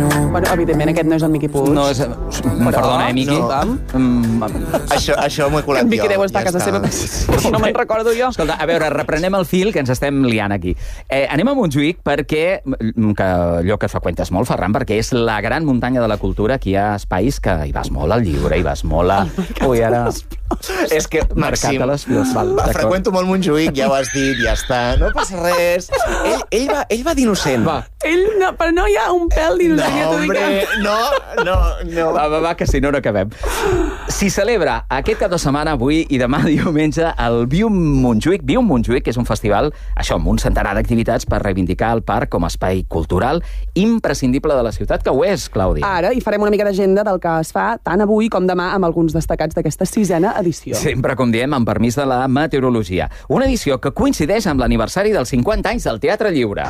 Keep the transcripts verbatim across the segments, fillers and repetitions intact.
Bueno, evidentment aquest no és el Miqui Puig. No és... Perdona, eh, Miqui? No. Mm, Això, això m'ho he colat En jo. Miqui deu estar a casa seva. No me'n recordo jo. Escolta, a veure, reprenem el fil que ens estem liant aquí. Eh, anem a Montjuïc perquè, que allò que freqüentes molt, Ferran, perquè és la gran muntanya de la cultura. Aquí hi ha espais que hi vas molt al Lliure, hi vas molt a... Ui, ara... És que, Màxim, Mercat a les Flors. Val, va, d'acord. freqüento molt Montjuïc, ja ho has dit, ja està, no passa res. Ell, ell, va, ell va d'innocent. Va. Ell no, però no hi ha un pèl No, d'innocència. hombre, no, no, no. Va, va, va, que si no, no acabem. S'hi celebra aquest cap de setmana, avui i demà diumenge, el Viu Montjuïc. Viu Montjuïc, que és un festival, això, amb un centenar d'activitats per reivindicar el parc com a espai cultural imprescindible de la ciutat, que ho és, Clàudia. Ara, i farem una mica d'agenda del que es fa tant avui com demà amb alguns destacats d'aquesta sisena edició. Sempre, com diem, amb permís de la meteorologia. Una edició que coincideix amb l'aniversari dels cinquanta anys del Teatre Lliure.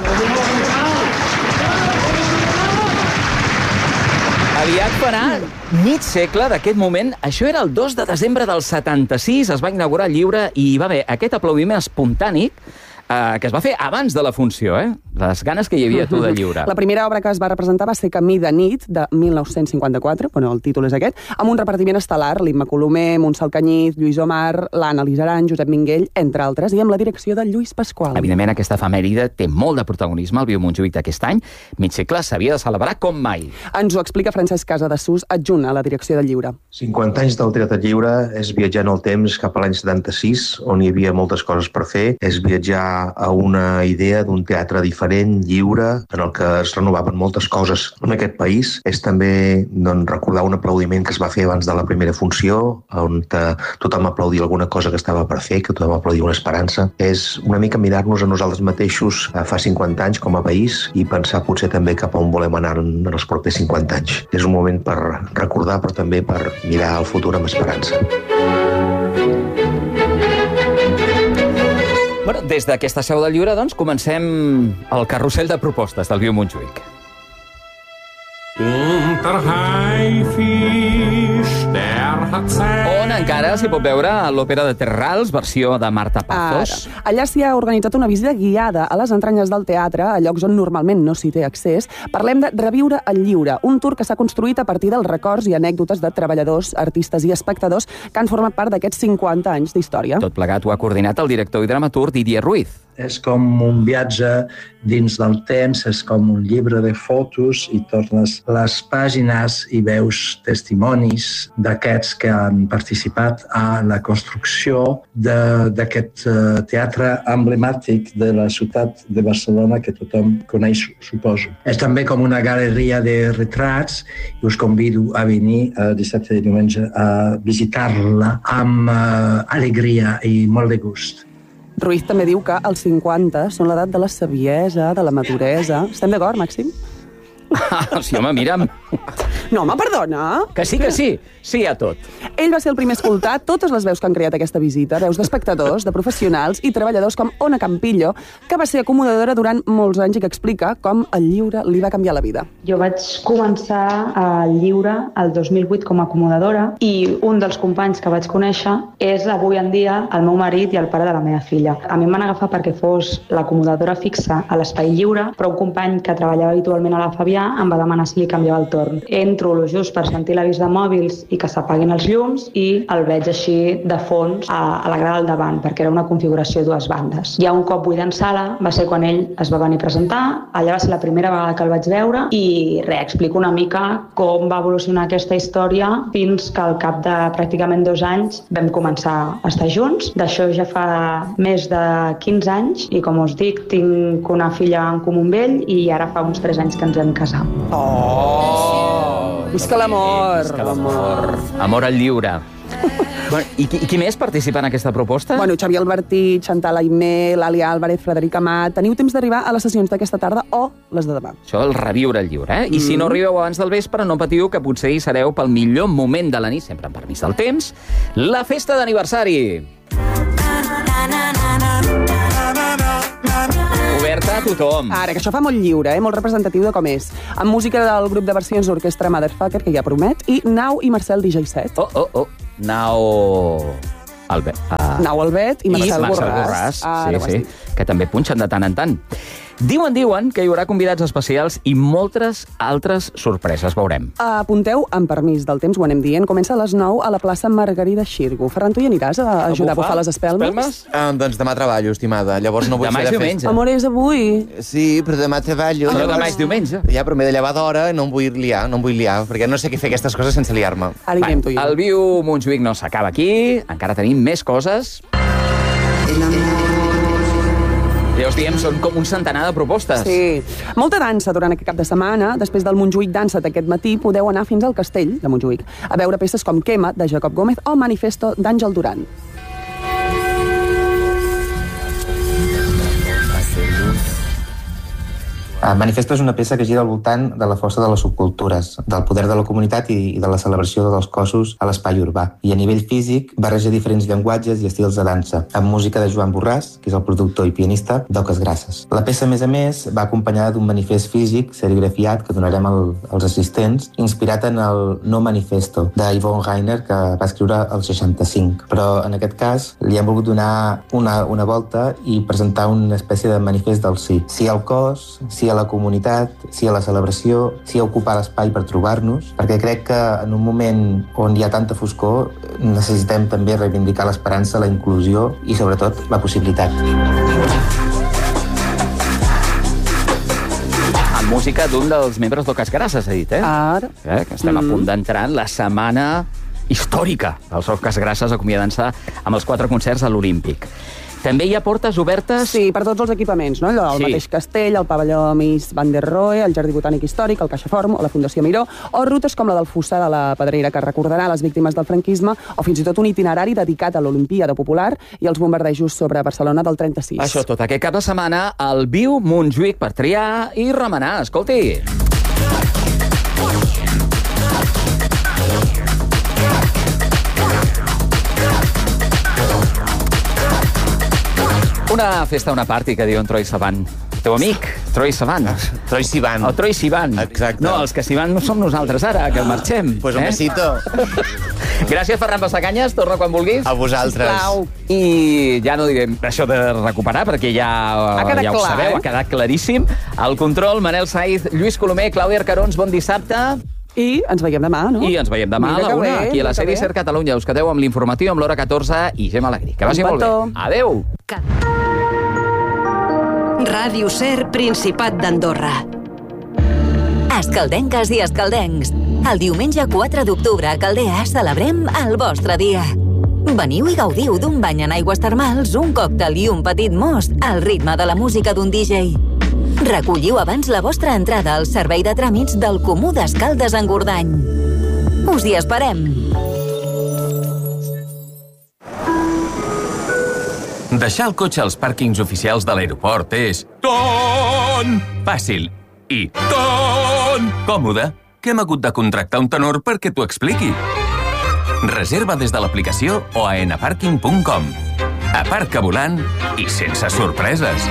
Aviat farà mig segle d'aquest moment. Això era el dos de desembre del setanta-sis, es va inaugurar el Lliure i hi va haver aquest aplaudiment espontànic eh, que es va fer abans de la funció, eh? Les ganes que hi havia tu de Lliure. La primera obra que es va representar va ser Camí de nit, de mil nou-cents cinquanta-quatre, bueno, el títol és aquest, amb un repartiment estel·lar, l'Imma Colomer, Montsal Canyit, Lluís Omar, l'Anna Lizaran, Josep Minguell, entre altres, i amb la direcció de Lluís Pasqual. Evidentment, aquesta efemèride té molt de protagonisme al Viu Montjuïc d'aquest any. Mig segle s'havia de celebrar com mai. Ens ho explica Francesc Casadesús, adjunt a la direcció del Lliure. cinquanta anys del Teatre Lliure és viatjar en el temps cap a l'any setanta-sis, on hi havia moltes coses per fer. És viatjar a una idea d'un teatre diferent, lliure, en el que es renovaven moltes coses en aquest país. És també doncs, recordar un aplaudiment que es va fer abans de la primera funció, on tothom aplaudia alguna cosa que estava per fer, que tothom aplaudia una esperança. És una mica mirar-nos a nosaltres mateixos fa cinquanta anys com a país i pensar potser també cap a on volem anar en els propers cinquanta anys. És un moment per recordar, però també per mirar al futur amb esperança. Bueno, des d'aquesta seu del Lliure, doncs, comencem el carrusel de propostes del Viu Montjuïc. On encara s'hi pot veure l'òpera de Terrals, versió de Marta Pazos. Ara. Allà s'hi ha organitzat una visita guiada a les entranyes del teatre, a llocs on normalment no s'hi té accés. Parlem de Reviure el Lliure, un tour que s'ha construït a partir dels records i anècdotes de treballadors, artistes i espectadors que han format part d'aquests cinquanta anys d'història. Tot plegat ho ha coordinat el director i dramaturg Didier Ruiz. És com un viatge dins del temps, és com un llibre de fotos i tornes les pàgines i veus testimonis d'aquests que han participat a la construcció d'aquest teatre emblemàtic de la ciutat de Barcelona que tothom coneix, suposo. És també com una galeria de retrats i us convido a venir el dissabte i diumenge a visitar-la amb uh, alegria i molt de gust. Ruiz també diu que els cinquanta són l'edat de la saviesa, de la maduresa. Estem d'acord, Màxim? Ah, sí, home, mira'm. No, home, perdona. Que sí, que sí. Sí a tot. Ell va ser el primer a escoltar totes les veus que han creat aquesta visita, veus d'espectadors, de professionals i treballadors com Ona Campillo, que va ser acomodadora durant molts anys i que explica com el Lliure li va canviar la vida. Jo vaig començar al Lliure el dos mil vuit com a acomodadora i un dels companys que vaig conèixer és avui en dia el meu marit i el pare de la meva filla. A mi em van agafar perquè fos l'acomodadora fixa a l'Espai Lliure, però un company que treballava habitualment a la Fabià em va demanar si li canviava el torn. Entro just per sentir l'avís de mòbils i que s'apaguin els llums i el veig així de fons a, a la grada del davant, perquè era una configuració de dues bandes. Ja un cop buidant sala va ser quan ell es va venir a presentar, allà va ser la primera vegada que el vaig veure i res, explico una mica com va evolucionar aquesta història fins que al cap de pràcticament dos anys vam començar a estar junts. D'això ja fa més de quinze anys i com us dic, tinc una filla en comú amb ell i ara fa uns tres anys que ens vam casar. Oh! Visca l'amor! Visca l'amor! Amor al Lliure. Bueno, i, qui, I qui més participa en aquesta proposta? Bueno, Xavier Albertí, Chantal Aimé, Làlia Álvarez, Frederic Amat... Teniu temps d'arribar a les sessions d'aquesta tarda o les de demà. Això, el Reviure el Lliure, eh? I mm. si no arribeu abans del vespre, no patiu, que potser hi sereu pel millor moment de la nit, sempre amb permís del temps, la festa d'aniversari. Oberta a tothom. Ara, que això fa molt lliure, eh? Molt representatiu de com és. Amb música del grup de versions Orquestra Motherfucker, que ja promet, i Nau i Marcel D J set. Oh, oh, oh. Nau... Albet. Uh... Nau Albet i Marcel, I Marcel Borràs. Borràs. Ah, sí, sí, que també punxen de tant en tant. Diuen, diuen que hi haurà convidats especials i moltes altres sorpreses, veurem. Apunteu, amb permís del temps, ho anem dient, comença a les nou a la plaça Margarida Xirgu. Ferran, tu hi aniràs a ajudar a bufar les espelmes? espelmes? Ah, doncs demà treballo, estimada. Llavors no vull demà fer és de diumenge. Amor, és avui. Sí, però demà treballo. Però demà és diumenge. Ja, però m'he de llevar d'hora i no em vull liar, no em vull liar, perquè no sé què fer aquestes coses sense liar-me. Ara hi anem tu i jo. El Viu Montjuïc no s'acaba aquí, encara tenim més coses. Ja us diem, són com un centenar de propostes. Sí. Molta dansa durant aquest cap de setmana. Després del Montjuïc Dansa d'aquest matí podeu anar fins al Castell de Montjuïc a veure peces com Quema, de Jacob Gómez, o Manifesto, d'Àngel Duran. Manifesto és una peça que gira al voltant de la força de les subcultures, del poder de la comunitat i de la celebració dels cossos a l'espai urbà. I a nivell físic barreja diferents llenguatges i estils de dansa, amb música de Joan Borràs, que és el productor i pianista d'Oques Grasses. La peça, a més a més, va acompanyada d'un manifest físic serigrafiat que donarem al, als assistents, inspirat en el No Manifesto, de Yvonne Rainer, que va escriure el seixanta-cinc. Però, en aquest cas, li hem volgut donar una, una volta i presentar una espècie de manifest del sí. Sí al cos, sí a la comunitat, sí a la celebració, sí a ocupar l'espai per trobar-nos, perquè crec que en un moment on hi ha tanta foscor necessitem també reivindicar l'esperança, la inclusió i, sobretot, la possibilitat. Amb música d'un dels membres d'Oques Grasses, ha dit, eh? Ara. Eh? Que estem mm. a punt d'entrar en la setmana històrica dels Oques Grasses, acomiadant-se amb els quatre concerts a l'Olímpic. També hi ha portes obertes... Sí, per tots els equipaments, no? Allò, el sí. mateix castell, el pavelló Miss Van der Rohe, el Jardí Botànic Històric, el CaixaForum o la Fundació Miró, o rutes com la del Fossar de la Pedrera, que recordarà les víctimes del franquisme, o fins i tot un itinerari dedicat a l'Olimpíada Popular i als bombardejos sobre Barcelona del trenta-sis. Això tot aquest cap de setmana, el Viu Montjuïc per triar i remenar. Escolti! Una festa, una party, que diu en Troye Sivan. Teu amic, Troye Sivan. Troye Sivan. El Troye Sivan. Exacte. No, els que Sivan no som nosaltres ara, que marxem. Pues un eh? besito. Gràcies, Ferran Passacanyes. Torna quan vulguis. A vosaltres. Sisplau. I ja no direm això de recuperar, perquè ja, ja ho clar, sabeu, eh? ha quedat claríssim. Al control, Manel Saiz, Lluís Colomer, Clàudia Arcarons, bon dissabte. I ens veiem demà, no? I ens veiem demà Mira a la una, bé, aquí a la sèrie bé. Ser Catalunya. Us quedeu amb l'informatiu amb l'hora catorze i Gemma Alegrí. Que vagi Un molt bé. petó. Adéu. Ràdio Ser, Principat d'Andorra. Escaldenques i escaldencs. El diumenge quatre d'octubre a Caldea celebrem el vostre dia. Veniu i gaudiu d'un bany en aigües termals, un còctel i un petit most al ritme de la música d'un D J. Recolliu abans la vostra entrada al servei de tràmits del Comú d'Escaldes en Gordany. Us hi esperem. Deixar el cotxe als pàrquings oficials de l'aeroport és ton fàcil i ton còmode, que hem hagut de contractar un tenor perquè t'ho expliqui. Reserva des de l'aplicació o a enaparking punt com. Aparca volant i sense sorpreses.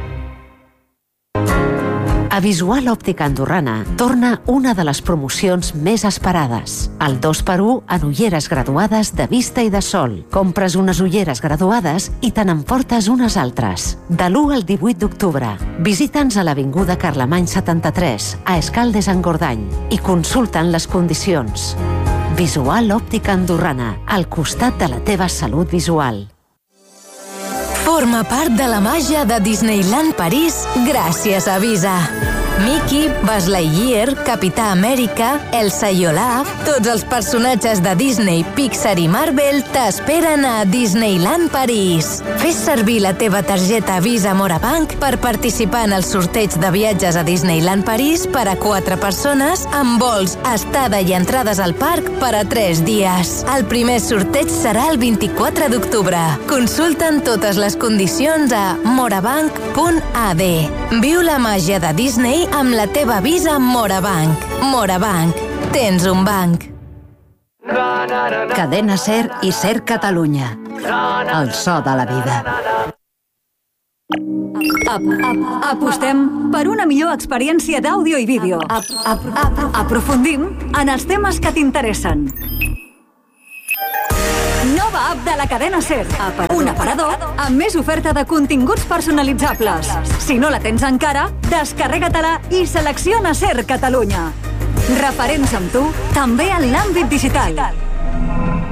A Visual Òptica Andorrana torna una de les promocions més esperades. El dos per u en ulleres graduades de vista i de sol. Compres unes ulleres graduades i te n'emportes unes altres. De l'u al divuit d'octubre. Visita'ns a l'Avinguda Carlemany setanta-tres, a Escaldes en Gordany, i consulta'n les condicions. Visual Òptica Andorrana, al costat de la teva salut visual. Forma part de la màgia de Disneyland París gràcies a Visa. Mickey, Buzz Lightyear, Capità Amèrica, Elsa i Olaf, tots els personatges de Disney, Pixar i Marvel t'esperen a Disneyland París. Fes servir la teva targeta Visa Morabank per participar en el sorteig de viatges a Disneyland París per a quatre persones amb vols, estada i entrades al parc per a tres dies. El primer sorteig serà el vint-i-quatre d'octubre. Consulta'n totes les condicions a morabank punt a d. Viu la màgia de Disney amb la teva Visa Morabank. Morabank. Tens un banc. Cadena Ser i Ser Catalunya. El so de la vida. Ap, ap, apostem per una millor experiència d'àudio i vídeo. Ap, ap, ap, aprofundim en els temes que t'interessen. Nova app de la cadena SER. Un aparador amb més oferta de continguts personalitzables. Si no la tens encara, descarrega-te-la i selecciona SER Catalunya. Referents amb tu, també en l'àmbit digital.